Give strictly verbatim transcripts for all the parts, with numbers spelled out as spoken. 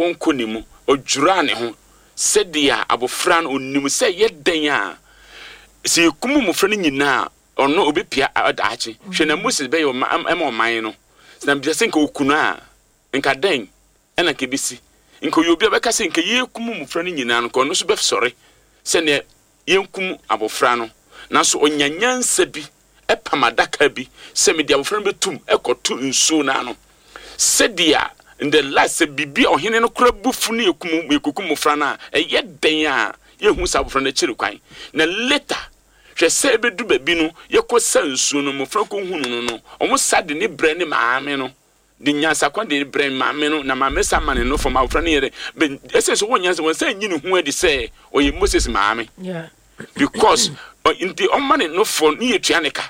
won konimu odwura ne ho sedia abofra no onimu se yeden a se kumu mofra no nyina ono obepia adaache hwe na Moses be yo ema oman no na bia se nka okunu a nka den ena ke bisi nka yobi abeka se nka ye kumu mofra no nyina no ko no so be sore se ne yenkum abofra no na so onyanyansa bi epamadaka bi se me dia abofra no betum ekoto nsu na no sedia in the last bibi ohene no kura bufu ne yekum yekukum mofra na eye den a yehu sa abofra no chiri kwan na later hwe se bedu babi no yekosa nsu no mofra ko hunu no no omo sade ne bre ne maame no de nyansa kwa de bre maame no na maame sa mane no from abofra no yere ese so wonyansa won say nyini hu adi say oye Moses maame yeah because in the omane no for ne yetuaneka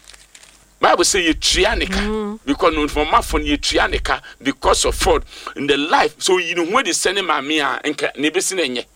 Bible say yetuaneka mm. because no for ma for yetuaneka because of fraud in the life so you know when the send maame a enka ne besi na enye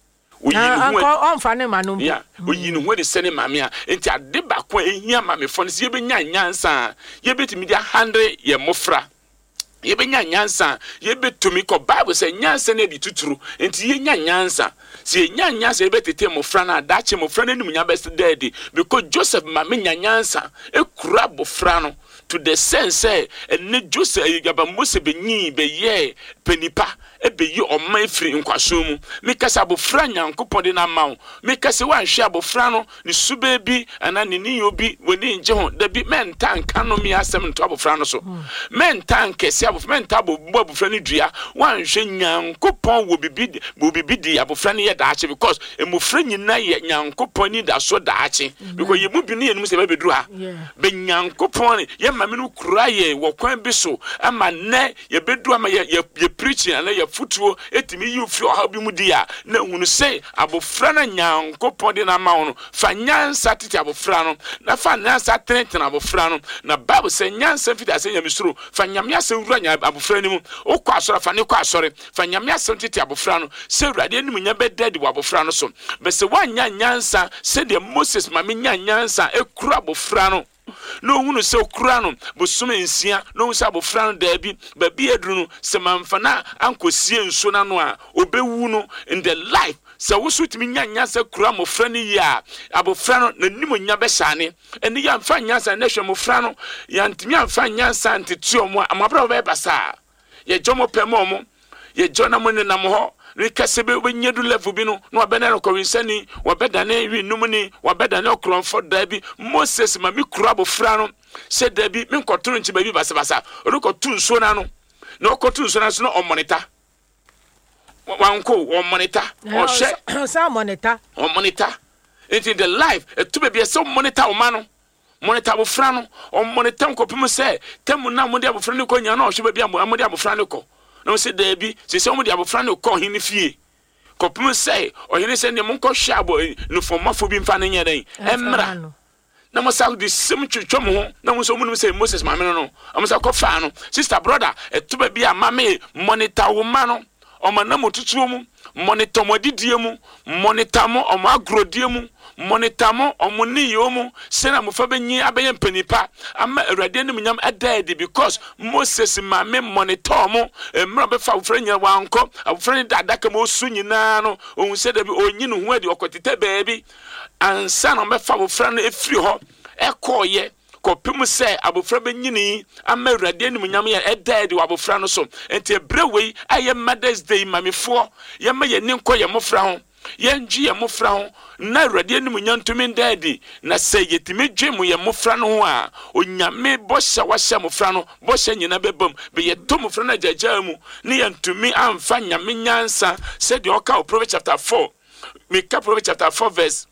o yinu hu on fa ne ma no yeah o yinu hu de send maame a enti ade ba kwa ehia maame fo ne se ye benya nyansa ye betimi dia one hundred ye mofra ye benya nyansa ye betumi ko Bible say nyansa na di tuturu enti ye nya nyansa se nya nyansa ye betete mofra na dache mofra na nim nya best daddy because Joseph maame nya nyansa e kura bofra no to the sense eh ene Joseph yaba Mose benyi be ye penipa e be yi oman firi nkwaso mu mekasa abofra nyankopon de na mawo mekasa wanhwe abofra no ni sube bi ana ni ni obi woni nje ho da bi men tanka no mi asem nto abofra no so men tanka se abofra men tabo abofra ni dua wanhwe nyankopon wo bibi wo bibi di abofra ni ye daache because emofra nyina ye nyankopon ni da so daache because ye mu bi ni enum se be beduru ha be nyankopon ye mame no kura ye wo kwan bi so ama ne ye bedu ama ye ye preaching ana ye futuo etimi yi ofri oha bi mu dia na hunu se abofra na nyankopon de na ma no fa nyansa tete abofra no na fa nyansa tenten abofra no na Bible say nyansa fiti ase nyamisuro fa nyamya se wura nya abofra ni mu okọ asore fa ne kọ asore fa nyamya se tete abofra no se urade anim nya bedadi wa abofra no so be se wanya nyansa se de Moses ma me nya nyansa ekura abofra no no hunu se okura no bosom ensia no se abofra no da bi ba bi aduru no se manfana ankosie nso na no a obewu no in the life se wosu timi nyanya se kura mofra no ya abofra no nanim nya be hyane eni ya mfa nyansa na hwe mofra no ya ntimi amfa nyansa ntetu omo amabra be basa ye jomo pemo mo ye jona mo ne nam ho Rikasebe wenyedu level bi no no abena no kwinsani wabedane wi numuni wabedane okronfo dabi Moses ma mi kura bofra no se dabi mi nkotoro nchi baby basa basa orukotu nso na no na okotu nso na so no omonita wanko omonita o she sa monita omonita into the life etu baby so monita o ma no monita bofra no omonita nkopim se temu na mode abofra no ko nya na o hwe baby amode abofra no ko no se debi se se mo di abofra no ko hini fie kopum say ohene se ne mo ko hwe abo no fomafo bi mfa ne nyeden emra na mo sa di sim twetwom ho na mo so mo say Moses ma me no am sa ko fa no sister brother etuba bi ama me monitor wo ma no o ma na mo tutuo mu monitor mo didie mu monitor mo o ma agrodie mu monitor mo omo ni yomu se na mo fa benyi abeyen panipa ama awrade nim nyam adade because Moses ma me monitor mo emra be fa ofranya wanko ofranya dadaka mo su nyina no ohun se da bi onyi no hu adi okotete baabi ansa no me fa ofranya efiri ho ekoye kopim se abofra benyini ama awrade nim nyam ya adade wa abofra no so enti ebrewei aye Mother's Day mamefo ye ma ye ninko ye mofra ho yenji ye mofra ho na awrade anim nyantumi ndadi na se yetime dwemu ye mofra no ho a onyame bosha wahya mofra no bosha nyina bebam be ye to mofra na jaja mu ne yantumi amfa nyame nyansa said the oka Proverbs chapter four me ka Proverbs chapter four verse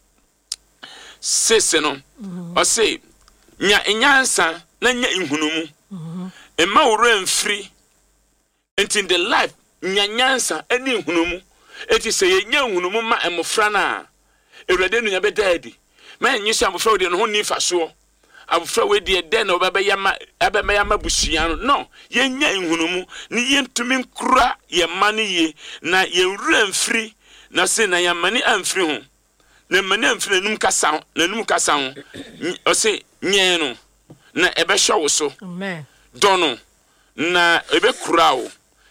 six no o say nya nyansa na nya inhunumu emma wura mfiri in the life nya nyansa ani inhunumu eti se ye nya inhunumu ma emofra na ewrade no nya bedadi ma nyi sha abofra we de no ho ni faso abofra we de de na obaba yama ababa yama busua no no ye nya inhunumu ni ye ntumi nkura ye mane ye na ye wura mfiri na se na ya mane amfiri ho na mane amfiri num kasa na num kasa ho o se nye no na ebe hwe wo so amen dono na ebe kura wo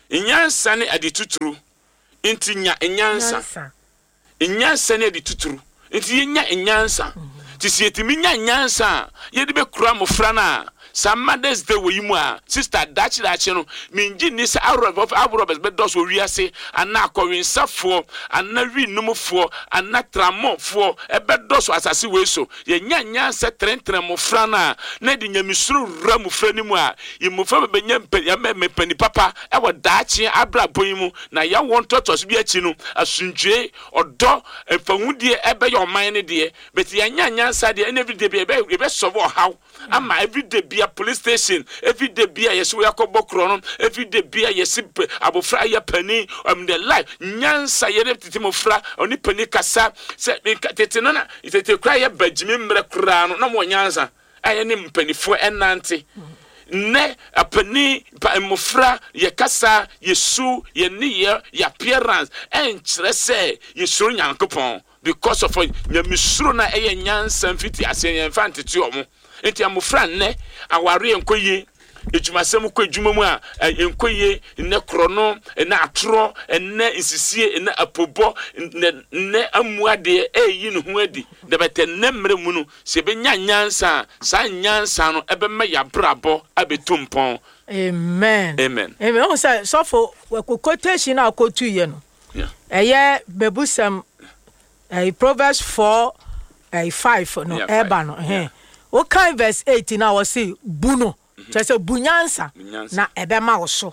inyansa ne ade tuturu inti nya inyansa inyansa ne ade tuturu inti nya inyansa ti sietimi nya inyansa ye de be kura mofra na some mothers day we mu a sister dachi dachi no minji ni se awro of awro be dos o wiase ana akowensafo ana wi numfo ana tramofo e be dos asase we so ye nya nya se trentren mofra na na de nyamisuru ra mofra ni mu a imofra be nya me pani papa e wo dachi abrabo yi mu na ya won totos bi achi no asunjwe odo efahudie e be yo man ne de but ye nya nya sa de every day be be solve how ama every day be police station every day be yes we akobo krono every day be yes abofra ya pani um the life nyansa ye tete mofra oni pani kasa se tete no na tete kra ya bagimi mre kra no na mo nyansa aye ne mpanifo enante ne apani pa mofra ye kasa yesu ye niye ya appearance en kire se yesu nyankopon because of nyamisuro na eye nyansa mfiti ase ye mfante ti omo enti amofra nne aware enkoye ejumasem ko ejuma a enkoye ne krono na atro ne insisie ne apobo ne amuade eyi ne ho adi de bete ne mre mu no se be nyanyansa sa nyansa no ebe me ya brabo abetumpon. Amen. Amen. Amen. O say so for quotation na quote ye no. Yeah. Eye bebusam eh Proverbs four eh five no eba no eh. O kan verse eighteen na was say buno chese bunyansa na ebe ma wo so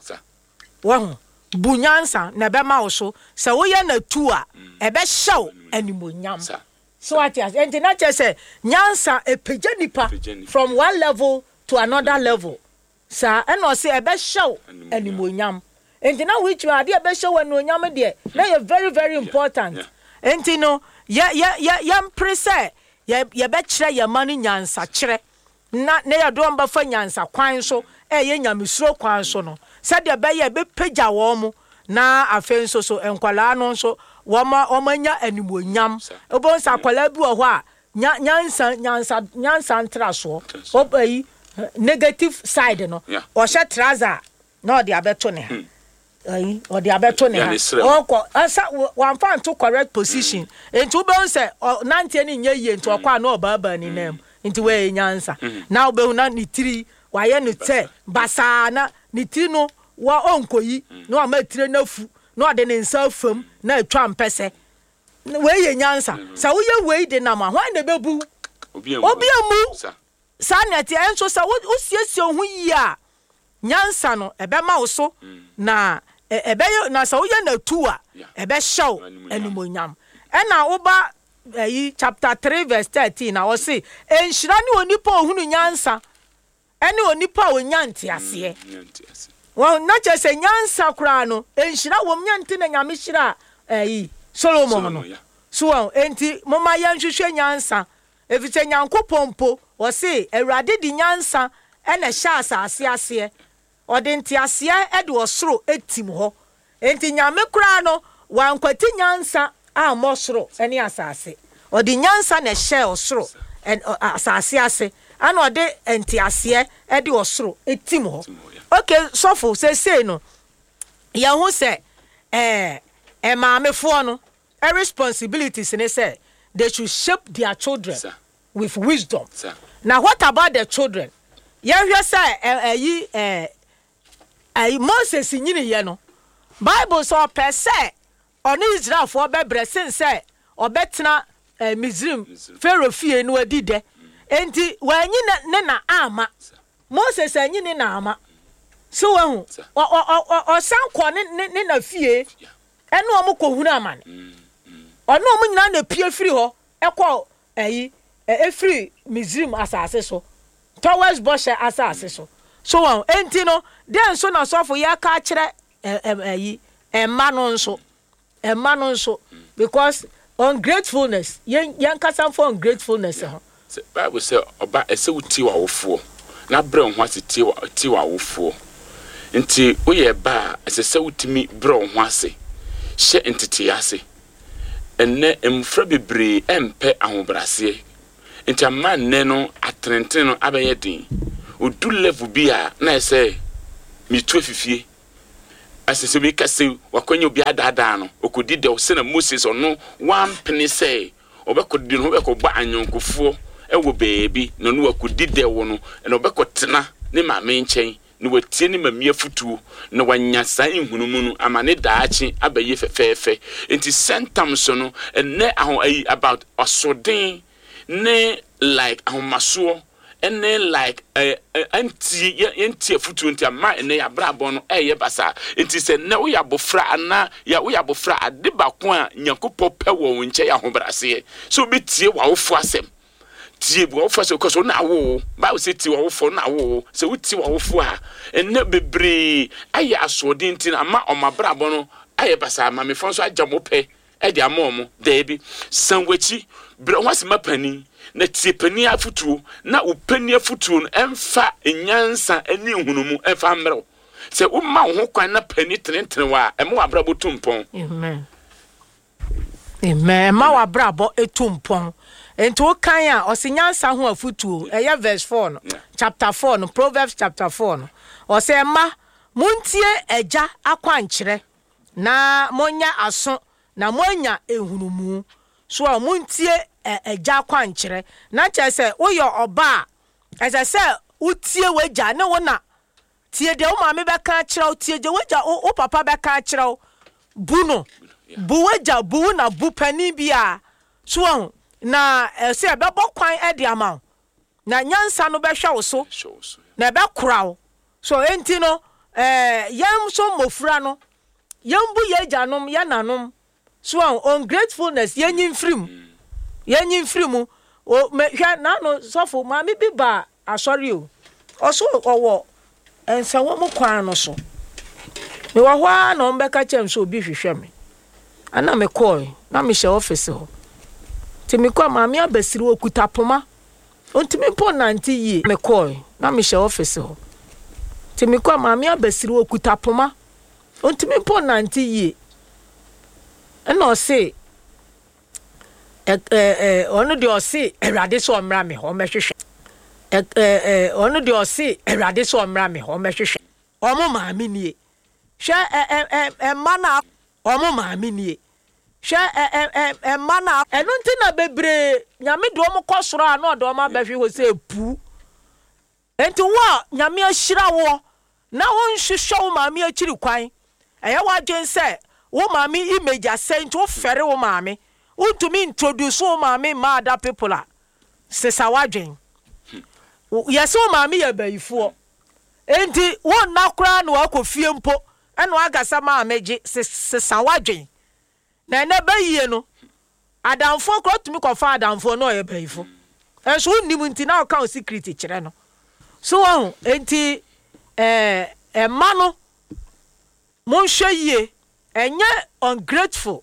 wo bunyansa na ebe ma wo so se wo ye na tu a ebe hyew animonyam so what is and na chese nyansa epeja nipa from one level to another level sa and no say ebe hyew animonyam and na which ade ebe hyew animonyam de na very very important and no ya ya ya yam prese ye ye be kire ye manu nyansa kire na ne ya do mba fa nyansa kwan so e ye nyamisuro kwan so no se de be ye be peja wo mu na afen so so enkwala no so wo ma o manya animonyam obo sa kwala bi wo ho a nyansa nyansa nyansa ntraso obai negative side no o she trouser na o de abeto ne ha ai o de abeto ne ha o ko asa wan fa to correct position enti ube unse nante ni nye ye enti okwa na obaba ni nam enti we nyansa na ube una ni tiri wa ye ni te basa na ni tiri no wa onkoyi na wa matire na fu na ode ne nsa fam na atwa mpese we ye nyansa sa wo ye we de na ma hwan na bebu obi amu sa na ti enso sa wo siesie hu yi a nyansa no ebe ma wo so na ebe na sa wo ye na tu a ebe hyew animonyam ena wo ba eh, chapter three verse thirteen na wo say enhyira ne onipa ohunu nyansa ene onipa onyanti ase wo na chese nyansa kra no enhyira wo nyanti na nyame hyira eh Solomon no so enti moma yanhwehwe nyansa efite nyankopompo wo say awurade di nyansa ene hya asase ase ode ntiase e de osoro etim ho enti nyame kra no wankwati nyansa a mosoro ene asase ode nyansa na hye osoro en asase ase ana ode ntiase e de osoro etim ho okay so for say say no ya hu say eh e maamefo no a responsibilities ne say they should shape their children sir. With wisdom sir. Now what about the children ya hwe say eh eh eh Moses nyini ye no Bible so per se on Israel for be blessing say obetena Mizrim Pharaoh fie no adide enti wanyi ne na ama Moses anyi ne na ama so wahu o sanko ne ne na fie eno omo kohunu amane ono omo nyina na pie firi ho ekọ eyi efiri Mizrim asase so towards Boshe asase so so wahu enti no den so na so for ya ka kire eyi emma no nso emma no nso because ungratefulness yen yen kasa for ungratefulness ho Bible say oba ese wuti wa wofo na bre ho ase ti wa ti wa wofo nti oye ba ese se wutimi bre ho ase hye entiti ase enne emfra bebre empe ahobrase nti amman ne no atrenten no abeye din odu level bia na ese mi tu afifie asese bi kase wakonye obi adada no okodi de se na Moses ono one penny say obekodi no obekɔba anyonkofo ewo beebi no no wakodi de wo no na obekɔtena ne maame nkyɛn no watie ne mamia futuo na wanyasa inhunumu no amane daachi abaye fefefe enti sentam so no enne aho ayi about osoden ne like ahomaso ene like eh anti anti futuo nti ama ene ya brabo no eye basa enti se ne wo ya bofra ana ya wo ya bofra ade bako a nyankopɔ pɛ wo nkyɛ ya hobrase so bi tie wa wo fu asɛm tie wo fu asɛm koso na wo ba wo se tie wo fu na wo se wo tie wo fu a ene bebre aye asode nti ama omabrabo no aye basa ma me fonso agya mo pɛ e dia mo mo debi sanwachi bre wase mapani na tie pani afutuo na upani afutuo no emfa enyansa ani hunumu emfa mmerɛ sɛ umma wo ho kwan na pani tenetene wa ema wa brabo tumpon amen amen ma wa brabo etumpon ento kan a osenyansa ho afutuo ɛyɛ verse four no yeah. chapter four no Proverbs chapter four no ɔsɛ ma muntie agya akwankyerɛ na monya aso na monya ehunumu so a muntie agya kwankyerɛ na kyɛ sɛ woyɛ ɔba a ɛsɛ sɛ utie wagya ne wo na tie de wo maame bɛka kyerɛw tie de wagya wo papa bɛka kyerɛw bu no bu wagya bu na bu pani bia so na ɛsɛ bɛbɔ kwan ɛde ama na nyansa no bɛhwɛ wo so na bɛkora so enti no eh yam so mofura no yam bu yagya nom yananom so ungratefulness yenyin frim yenyin frim o me hwa na no sofo ma me bi ba asori o oso owo ensa wo mo kwan no so me wa hwa na ombeka chem so obi hwehwe me ana me call na me she office ho ti me kwa ma me abasiri okuta poma ontimi po ninety ye me call na me she office ho ti me kwa ma me abasiri okuta poma ontimi po ninety ye eno se eh eh onu de o se erade so omra me ho mehwehwe eh eh onu de o se erade so omra me ho mehwehwe omo maami nie hwe eh eh eh mana omo maami nie hwe eh eh eh mana eno ntina bebre nyame do omo kosoro a na do omo abehwe ho se pu enti wo nyame ahira wo na wo nhwehwe wo maami akiri kwan eya wa dwen se wo maami image asent wo fere wo maami wo to me introduce wo maami ma other people a sesa wa dwen yes wo maami ya bayifo enti wo nakura na wa kofie mpo ena wa gasa maami sesa wa dwen na na bayie no adamfo kro to me kofa adamfo no ya bayifo enso nim nti na ka secret kire no so wo enti eh e ma no monhwe yie enye ungrateful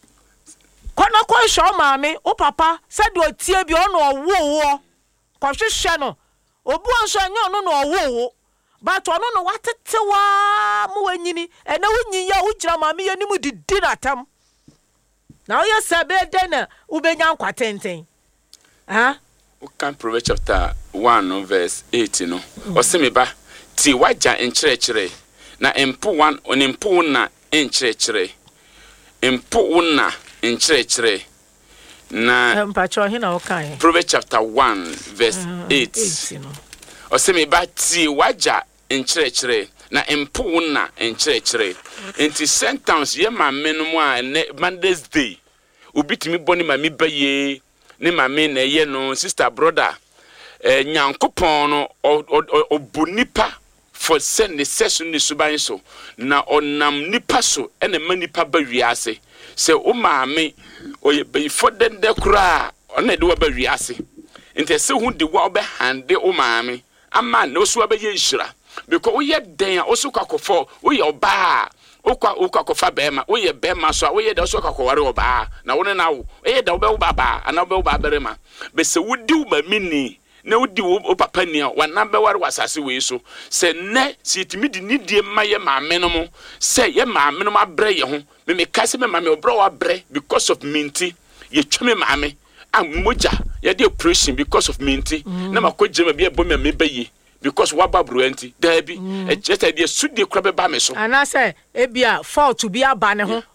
kono ko show maami o papa said o tie bi ono owo wo ko hwehwe no obu onso enye ono no owo wo but ono no watetewa mo wanyini ena wonyi ya wo gira maami ye nimu didi natam na o ye sabe de na ubenya nkwatenten ha o kan Proverbs chapter one verse eight no o se me ba ti waja enkyerɛkyerɛ na empo one onimpo na enkyerɛkyerɛ empo na enkyerɛkyerɛ na mpacho he na o kan Proverbs chapter one verse eight o se me ba ti waja enkyerɛkyerɛ na empo na enkyerɛkyerɛ enti sentence ye ma menum a Monday's day obitimi boni ma mi baye ne ma me na ye no sister brother eh nyankopon no obunipa for send the session ni suban so na onam nipa so ene ma nipa ba wiase se o maame oye be for den de kura ona de wa ba wiase ente se hu de wa obe hande o maame ama na oso ba ye nhira because o ye den oso kwakofo o ye oba o kwa o kwakofa bema o ye bema so o ye de oso kwakoware oba na wo na wo e ye de oba wo baba ana oba wo baberema be se wudi wo ma mini na wudi wo papa ni a wana be ware wasase we so se ne si timi di nidie maye maame no mo se ye maame no abre ye ho me me ka se me maame obro wa bre because of minti ye tweme maame amoja ye de operation because of minti na makogye ma bia bo me me baye because waba bruanti there be e just idea sudi kura be ba me so ana say e bia fault bi aba ne ho